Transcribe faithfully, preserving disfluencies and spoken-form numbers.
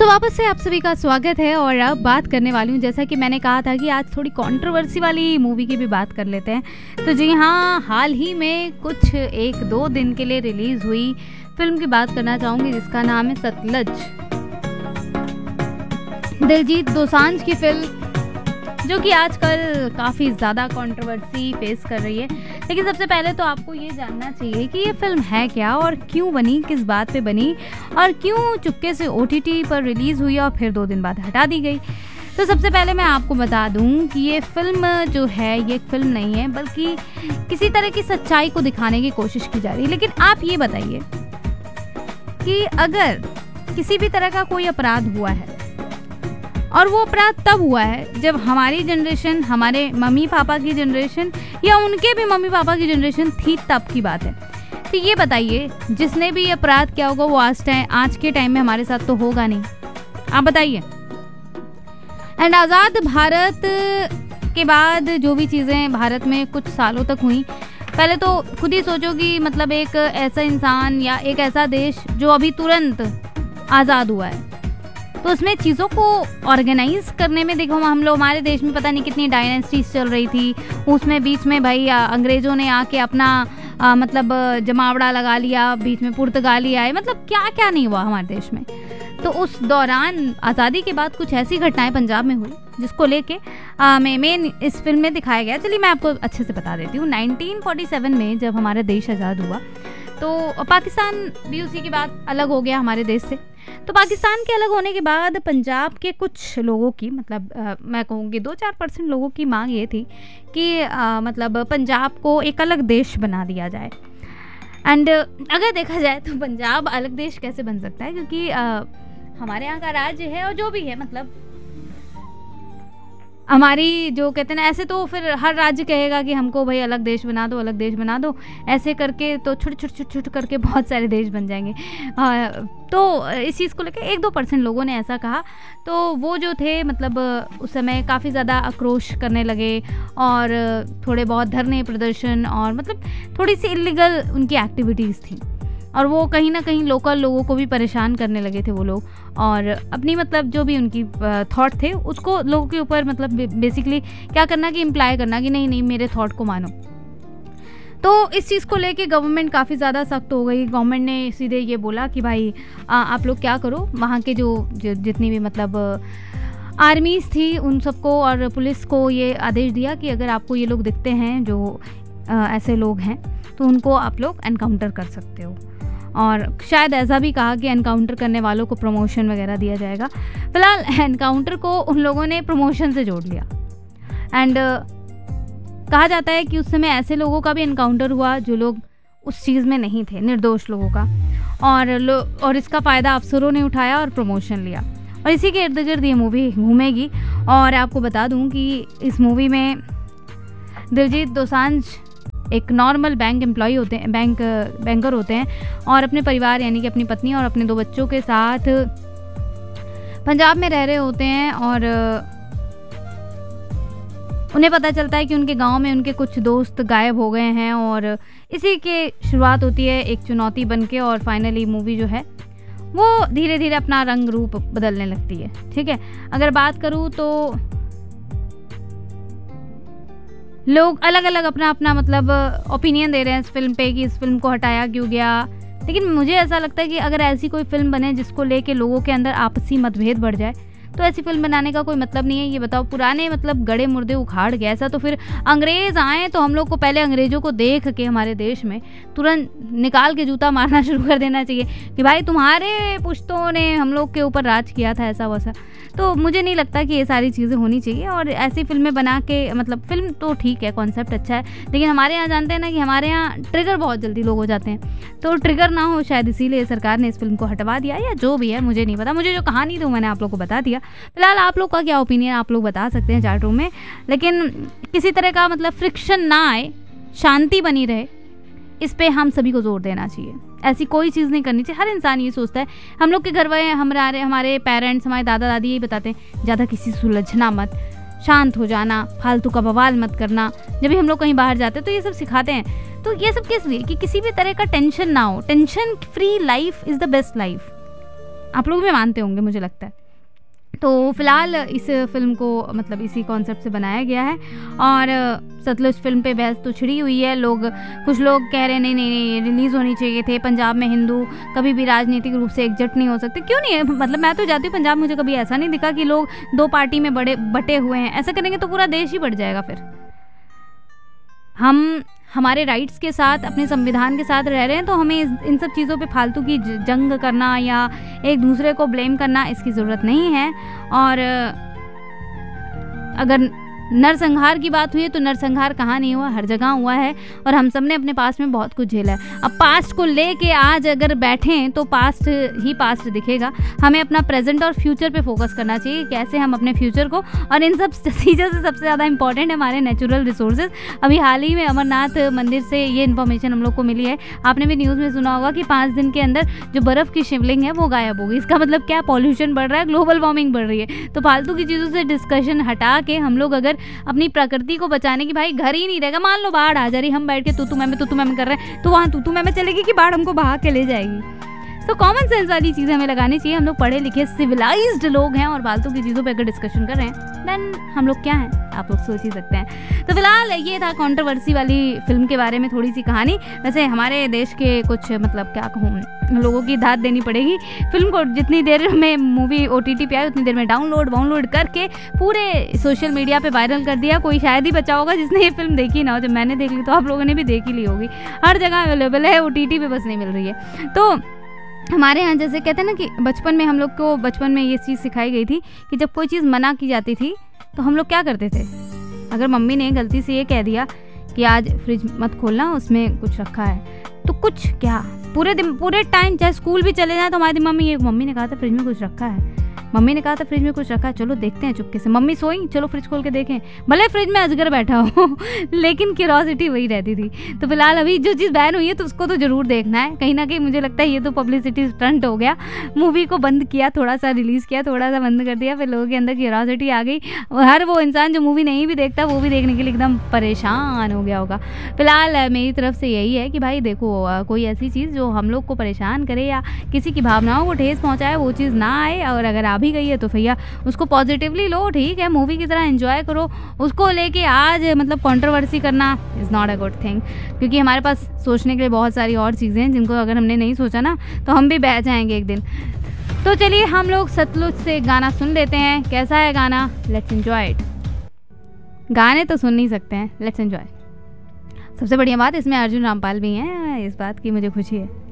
दोस्तों वापस से आप सभी का स्वागत है और अब बात करने वाली हूँ, जैसा कि मैंने कहा था कि आज थोड़ी कंट्रोवर्सी वाली मूवी की भी बात कर लेते हैं। तो जी हाँ, हाल ही में कुछ एक दो दिन के लिए रिलीज़ हुई फिल्म की बात करना चाहूँगी जिसका नाम है सतलज। दिलजीत दोसांझ की फिल्म जो कि आजकल काफ़ी ज़्यादा कंट्रोवर्सी फेस कर रही है। लेकिन सबसे पहले तो आपको ये जानना चाहिए कि ये फिल्म है क्या और क्यों बनी, किस बात पे बनी और क्यों चुपके से ओटीटी पर रिलीज़ हुई और फिर दो दिन बाद हटा दी गई। तो सबसे पहले मैं आपको बता दूं कि ये फिल्म जो है ये एक फिल्म नहीं है, बल्कि किसी तरह की सच्चाई को दिखाने की कोशिश की जा रही है। लेकिन आप ये बताइए कि अगर किसी भी तरह का कोई अपराध हुआ है और वो अपराध तब हुआ है जब हमारी जनरेशन, हमारे मम्मी पापा की जनरेशन या उनके भी मम्मी पापा की जनरेशन थी, तब की बात है। तो ये बताइए जिसने भी अपराध किया होगा वो आज टाइम आज के टाइम में हमारे साथ तो होगा नहीं। आप बताइए। एंड आज़ाद भारत के बाद जो भी चीज़ें भारत में कुछ सालों तक हुई, पहले तो खुद ही सोचो कि मतलब एक ऐसा इंसान या एक ऐसा देश जो अभी तुरंत आज़ाद हुआ है, तो उसमें चीज़ों को ऑर्गेनाइज करने में देखो हम लोग, हमारे देश में पता नहीं कितनी डायनेस्टीज चल रही थी, उसमें बीच में भाई अंग्रेज़ों ने आके अपना आ, मतलब जमावड़ा लगा लिया, बीच में पुर्तगाली आए, मतलब क्या क्या नहीं हुआ हमारे देश में। तो उस दौरान आज़ादी के बाद कुछ ऐसी घटनाएं पंजाब में हुई जिसको लेके मैं मेन इस फिल्म में दिखाया गया। चलिए मैं आपको अच्छे से बता देती हूँ। नाइनटीन फोर्टी सेवन में जब हमारा देश आज़ाद हुआ तो पाकिस्तान भी उसी के बाद अलग हो गया हमारे देश से। तो पाकिस्तान के अलग होने के बाद पंजाब के कुछ लोगों की, मतलब आ, मैं कहूँगी दो चार परसेंट लोगों की मांग ये थी कि आ, मतलब पंजाब को एक अलग देश बना दिया जाए। एंड अगर देखा जाए तो पंजाब अलग देश कैसे बन सकता है, क्योंकि आ, हमारे यहाँ का राज्य है और जो भी है, मतलब हमारी जो कहते हैं ना, ऐसे तो फिर हर राज्य कहेगा कि हमको भाई अलग देश बना दो, अलग देश बना दो, ऐसे करके तो छोटे छोटे छोटे छोटे करके बहुत सारे देश बन जाएंगे। आ, तो इस चीज़ को लेकर एक दो परसेंट लोगों ने ऐसा कहा, तो वो जो थे मतलब उस समय काफ़ी ज़्यादा आक्रोश करने लगे और थोड़े बहुत धरने प्रदर्शन और मतलब थोड़ी सी इलीगल उनकी एक्टिविटीज़ थी, और वो कहीं ना कहीं लोकल लोगों को भी परेशान करने लगे थे वो लोग, और अपनी मतलब जो भी उनकी थॉट थे उसको लोगों के ऊपर मतलब बेसिकली क्या करना कि इम्प्लाई करना कि नहीं नहीं मेरे थॉट को मानो। तो इस चीज़ को लेके गवर्नमेंट काफ़ी ज़्यादा सख्त हो गई। गवर्नमेंट ने सीधे ये बोला कि भाई आ, आप लोग क्या करो, वहाँ के जो जितनी भी मतलब आर्मीज़ थी उन सबको और पुलिस को ये आदेश दिया कि अगर आपको ये लोग दिखते हैं जो आ, ऐसे लोग हैं तो उनको आप लोग एनकाउंटर कर सकते हो, और शायद ऐसा भी कहा कि एनकाउंटर करने वालों को प्रमोशन वगैरह दिया जाएगा। फिलहाल एनकाउंटर को उन लोगों ने प्रमोशन से जोड़ लिया। एंड uh, कहा जाता है कि उस समय ऐसे लोगों का भी एनकाउंटर हुआ जो लोग उस चीज़ में नहीं थे, निर्दोष लोगों का, और लो, और इसका फ़ायदा अफसरों ने उठाया और प्रमोशन लिया। और इसी के इर्द गिर्द ये मूवी घूमेगी। और आपको बता दूँ कि इस मूवी में दिलजीत दोसांझ एक नॉर्मल बैंक एम्प्लॉय होते हैं, बैंक बैंकर होते हैं, और अपने परिवार यानी कि अपनी पत्नी और अपने दो बच्चों के साथ पंजाब में रह रहे होते हैं। और उन्हें पता चलता है कि उनके गांव में उनके कुछ दोस्त गायब हो गए हैं, और इसी के शुरुआत होती है एक चुनौती बनके, और फाइनली मूवी जो है वो धीरे धीरे अपना रंग रूप बदलने लगती है। ठीक है, अगर बात करूँ तो लोग अलग अलग अपना अपना मतलब ओपिनियन दे रहे हैं इस फिल्म पे कि इस फिल्म को हटाया क्यों गया। लेकिन मुझे ऐसा लगता है कि अगर ऐसी कोई फिल्म बने जिसको लेके लोगों के अंदर आपसी मतभेद बढ़ जाए, तो ऐसी फिल्म बनाने का कोई मतलब नहीं है। ये बताओ, पुराने मतलब गड़े मुर्दे उखाड़ के, ऐसा तो फिर अंग्रेज़ आए तो हम लोग को पहले अंग्रेज़ों को देख के हमारे देश में तुरंत निकाल के जूता मारना शुरू कर देना चाहिए कि भाई तुम्हारे पुश्तों ने हम लोग के ऊपर राज किया था, ऐसा वैसा। तो मुझे नहीं लगता कि ये सारी चीज़ें होनी चाहिए। और ऐसी फिल्में बना के मतलब फिल्म तो ठीक है, कॉन्सेप्ट अच्छा है, लेकिन हमारे यहाँ जानते हैं ना कि हमारे यहाँ ट्रिगर बहुत जल्दी लोग हो जाते हैं, तो ट्रिगर ना हो शायद इसीलिए सरकार ने इस फिल्म को हटवा दिया, या जो भी है मुझे नहीं पता। मुझे जो कहानी थी मैंने आप लोग को बता दिया। फिलहाल आप लोग का क्या ओपिनियन आप लोग बता सकते हैं चैट रूम में। लेकिन किसी तरह का मतलब फ्रिक्शन ना आए, शांति बनी रहे, इस पे हम सभी को जोर देना चाहिए। ऐसी कोई चीज़ नहीं करनी चाहिए। हर इंसान ये सोचता है, हम लोग के घर वाले हमारे हमारे पेरेंट्स, हमारे दादा दादी यही बताते हैं, ज़्यादा किसी से सुलझना मत, शांत हो जाना, फालतू का बवाल मत करना। जब भी हम लोग कहीं बाहर जाते हैं तो ये सब सिखाते हैं। तो ये सब किस लिए? कि किसी भी तरह का टेंशन ना हो। Tension free life is the best life. आप लोग भी मानते होंगे मुझे लगता है। तो फिलहाल इस फिल्म को मतलब इसी कॉन्सेप्ट से बनाया गया है और सतलुज फिल्म पे बहस तो छिड़ी हुई है। लोग कुछ लोग कह रहे हैं नहीं नहीं नहीं रिलीज़ होनी चाहिए थे, पंजाब में हिंदू कभी भी राजनीतिक रूप से एकजुट नहीं हो सकते। क्यों नहीं है, मतलब मैं तो जाती हूँ पंजाब, मुझे कभी ऐसा नहीं दिखा कि लोग दो पार्टी में बड़े बटे हुए हैं। ऐसा करेंगे तो पूरा देश ही बढ़ जाएगा। फिर हम हमारे राइट्स के साथ अपने संविधान के साथ रह रहे हैं, तो हमें इन सब चीज़ों पे फालतू की जंग करना या एक दूसरे को ब्लेम करना इसकी ज़रूरत नहीं है। और अगर नरसंहार की बात हुई है तो नरसंहार कहाँ नहीं हुआ, हर जगह हुआ है और हम सब ने अपने पास्ट में बहुत कुछ झेला है। अब पास्ट को लेके आज अगर बैठें तो पास्ट ही पास्ट दिखेगा। हमें अपना प्रेजेंट और फ्यूचर पे फोकस करना चाहिए, कैसे हम अपने फ्यूचर को, और इन सब चीज़ों से सबसे ज़्यादा इंपॉर्टेंट है हमारे नेचुरल रिसोर्सेज। अभी हाल ही में अमरनाथ मंदिर से ये इन्फॉर्मेशन हम लोग को मिली है, आपने भी न्यूज़ में सुना होगा कि पाँच दिन के अंदर जो बर्फ़ की शिवलिंग है वो गायब हो गई। इसका मतलब क्या, पॉल्यूशन बढ़ रहा है, ग्लोबल वार्मिंग बढ़ रही है। तो फालतू की चीज़ों से डिस्कशन हटा के हम लोग अगर अपनी प्रकृति को बचाने की, भाई घर ही नहीं रहेगा, मान लो बाढ़ आ जा रही, हम बैठ के तू तू मैं तू तू मैं कर रहे हैं, तो वहाँ तू तू मैं चलेगी कि बाढ़ हमको बहा के ले जाएगी। तो कॉमन सेंस वाली चीज़ें हमें लगानी चाहिए। हम लोग पढ़े लिखे सिविलाइज्ड लोग हैं और फालतू की चीज़ों पे अगर डिस्कशन कर रहे हैं देन हम लोग क्या हैं, आप लोग सोच ही सकते हैं। तो फिलहाल ये था कंट्रोवर्सी वाली फिल्म के बारे में थोड़ी सी कहानी। वैसे हमारे देश के कुछ मतलब क्या कहूँ, लोगों की दाद देनी पड़ेगी। फिल्म को जितनी देर में मूवी ओटीटी पे आई उतनी देर में डाउनलोड डाउनलोड करके पूरे सोशल मीडिया पे वायरल कर दिया। कोई शायद ही बचा होगा जिसने ये फिल्म देखी ना हो। जब मैंने देख ली तो आप लोगों ने भी देख ही ली होगी। हर जगह अवेलेबल है, ओटीटी पे बस नहीं मिल रही है। तो हमारे यहाँ जैसे कहते हैं ना कि बचपन में हम लोग को बचपन में ये चीज़ सिखाई गई थी कि जब कोई चीज़ मना की जाती थी तो हम लोग क्या करते थे, अगर मम्मी ने गलती से ये कह दिया कि आज फ्रिज मत खोलना उसमें कुछ रखा है, तो कुछ क्या पूरे दिन पूरे टाइम चाहे स्कूल भी चले जाए तो हमारी मम्मी ये मम्मी ने कहा था फ्रिज में कुछ रखा है, मम्मी ने कहा था फ्रिज में कुछ रखा है, चलो देखते हैं चुपके से। मम्मी सोई, चलो फ्रिज खोल के देखें, भले फ्रिज में अजगर बैठा हो लेकिन क्यूरोसिटी वही रहती थी। तो फिलहाल अभी जो चीज़ बैन हुई है तो उसको तो ज़रूर देखना है। कहीं ना कहीं मुझे लगता है ये तो पब्लिसिटी स्टंट हो गया। मूवी को बंद किया, थोड़ा सा रिलीज़ किया, थोड़ा सा बंद कर दिया, फिर लोगों के अंदर क्यूरोसिटी आ गई। हर वो इंसान जो मूवी नहीं भी देखता वो भी देखने के लिए एकदम परेशान हो गया होगा। फिलहाल मेरी तरफ से यही है कि भाई देखो, कोई ऐसी चीज़ जो हम लोग को परेशान करे या किसी की भावनाओं को ठेस पहुँचाए वो चीज़ ना आए, और अगर आ भी गई है तो भैया उसको पॉजिटिवली लो, ठीक है, मूवी की तरह एंजॉय करो। उसको लेके आज मतलब कंट्रोवर्सी करना is not a good thing, क्योंकि हमारे पास सोचने के लिए बहुत सारी और चीज़ें हैं जिनको अगर हमने नहीं सोचा ना तो हम भी बह जाएंगे एक दिन। तो चलिए हम लोग सतलुज से गाना सुन लेते हैं। कैसा है गाना, लेट्स एंजॉय इट। गाने तो सुन नहीं सकते हैं, लेट्स एंजॉय। सबसे बढ़िया बात इसमें अर्जुन रामपाल भी हैं, इस बात की मुझे खुशी है।